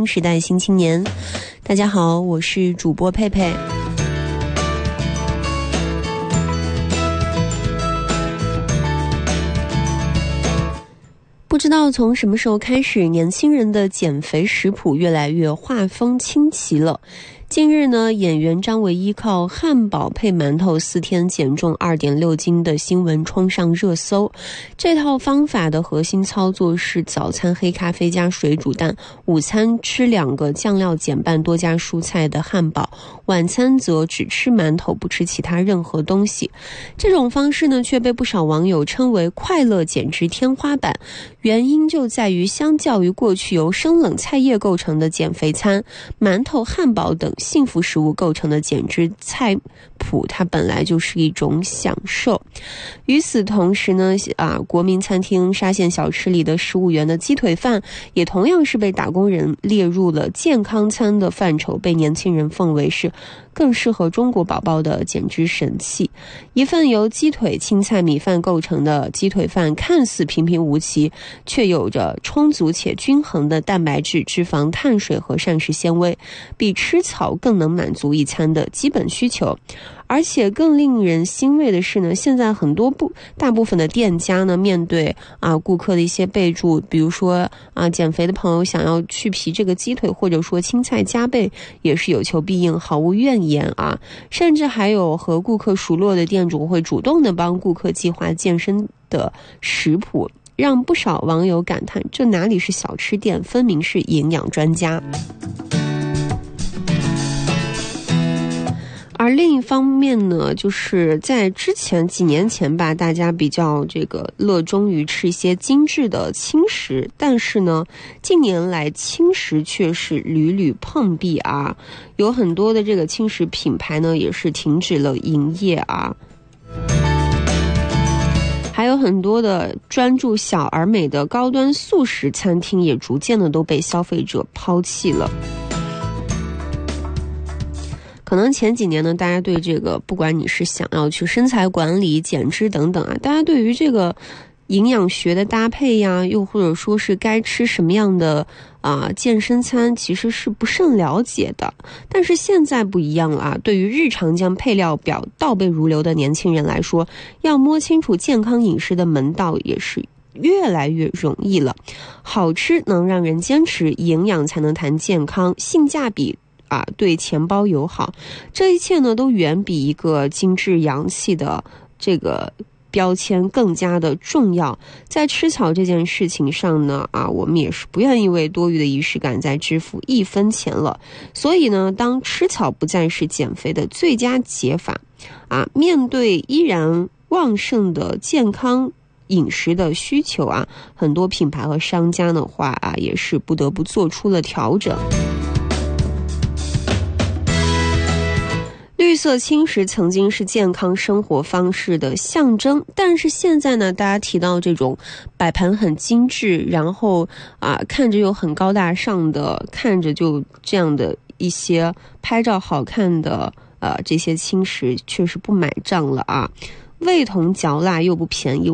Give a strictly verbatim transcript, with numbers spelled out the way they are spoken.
新时代新青年。大家好，我是主播佩佩。不知道从什么时候开始，年轻人的减肥食谱越来越画风清奇了。近日呢，演员张维依靠汉堡配馒头四天减重 二点六斤的新闻冲上热搜。这套方法的核心操作是早餐黑咖啡加水煮蛋，午餐吃两个酱料减半多加蔬菜的汉堡，晚餐则只吃馒头不吃其他任何东西。这种方式呢，却被不少网友称为快乐减脂天花板。原因就在于相较于过去由生冷菜叶构成的减肥餐，馒头、汉堡等幸福食物构成的减脂菜谱，它本来就是一种享受。与此同时呢，啊，国民餐厅沙县小吃里的十五元的鸡腿饭，也同样是被打工人列入了健康餐的范畴，被年轻人奉为是更适合中国宝宝的减脂神器。一份由鸡腿、青菜、米饭构成的鸡腿饭，看似平平无奇，却有着充足且均衡的蛋白质、脂肪、碳水和膳食纤维，比吃草更能满足一餐的基本需求。而且更令人欣慰的是呢，现在很多不大部分的店家呢，面对啊顾客的一些备注，比如说啊减肥的朋友想要去皮这个鸡腿，或者说青菜加倍，也是有求必应，毫无怨言啊。甚至还有和顾客熟络的店主会主动的帮顾客计划健身的食谱，让不少网友感叹，这哪里是小吃店，分明是营养专家。而另一方面呢，就是在之前几年前吧，大家比较这个热衷于吃一些精致的轻食，但是呢，近年来轻食却是屡屡碰壁啊，有很多的这个轻食品牌呢也是停止了营业啊。还有很多的专注小而美的高端素食餐厅也逐渐的都被消费者抛弃了。可能前几年呢，大家对这个，不管你是想要去身材管理、减脂等等啊，大家对于这个营养学的搭配呀，又或者说是该吃什么样的啊健身餐，其实是不甚了解的。但是现在不一样了啊，对于日常将配料表倒背如流的年轻人来说，要摸清楚健康饮食的门道也是越来越容易了。好吃能让人坚持，营养才能谈健康，性价比啊，对钱包友好，这一切呢，都远比一个精致洋气的这个标签更加的重要。在吃草这件事情上呢，啊，我们也是不愿意为多余的仪式感再支付一分钱了。所以呢，当吃草不再是减肥的最佳解法，啊，面对依然旺盛的健康饮食的需求啊，很多品牌和商家的话啊，也是不得不做出了调整。绿色轻食曾经是健康生活方式的象征，但是现在呢，大家提到这种摆盘很精致，然后啊看着又很高大上的，看着就这样的一些拍照好看的呃这些轻食，确实不买账了啊。味同嚼蜡又不便宜，